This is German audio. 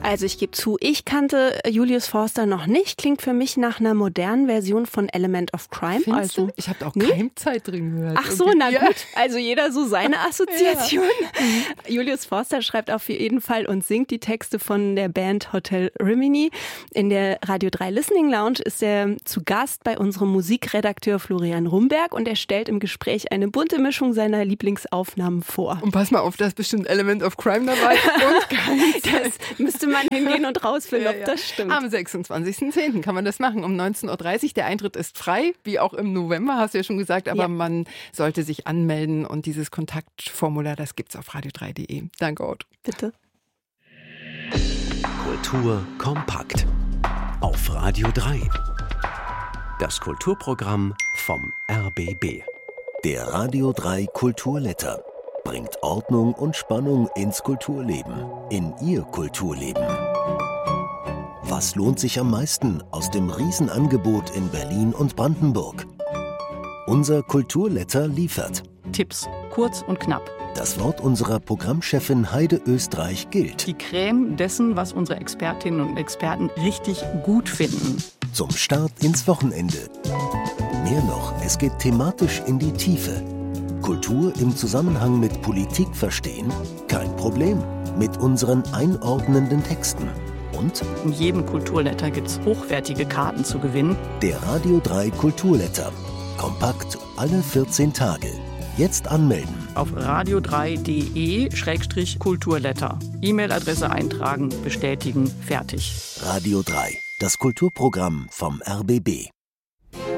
Also ich gebe zu, ich kannte Julius Forster noch nicht. Klingt für mich nach einer modernen Version von Element of Crime. Findest du? Ich habe auch Keimzeit drin gehört. Ach so, na gut. Also jeder so seine Assoziation. Ja. Julius Forster schreibt auf jeden Fall und singt die Texte von der Band Hotel Rimini. In der Radio 3 Listening Lounge ist er zu Gast bei unserem Musikredakteur Florian Rumberg und er stellt im Gespräch eine bunte Mischung seiner Lieblingsaufnahmen vor. Und pass mal auf, da ist bestimmt Element of Crime dabei und Keimzeit. Das müsste man hingehen und rausfinden, ob das stimmt. Am 26.10. kann man das machen, um 19.30 Uhr. Der Eintritt ist frei, wie auch im November, hast du ja schon gesagt, aber man sollte sich anmelden und dieses Kontaktformular, das gibt's auf radio3.de. Danke, Ort. Bitte. Kultur kompakt auf Radio 3. Das Kulturprogramm vom RBB. Der Radio 3 Kulturletter bringt Ordnung und Spannung ins Kulturleben, in Ihr Kulturleben. Was lohnt sich am meisten aus dem Riesenangebot in Berlin und Brandenburg? Unser Kulturletter liefert Tipps, kurz und knapp. Das Wort unserer Programmchefin Heide Österreich gilt. Die Creme dessen, was unsere Expertinnen und Experten richtig gut finden. Zum Start ins Wochenende. Mehr noch, es geht thematisch in die Tiefe. Kultur im Zusammenhang mit Politik verstehen? Kein Problem. Mit unseren einordnenden Texten. Und in jedem Kulturletter gibt es hochwertige Karten zu gewinnen. Der Radio 3 Kulturletter. Kompakt alle 14 Tage. Jetzt anmelden. Auf radio3.de/Kulturletter. E-Mail-Adresse eintragen, bestätigen, fertig. Radio 3, das Kulturprogramm vom RBB.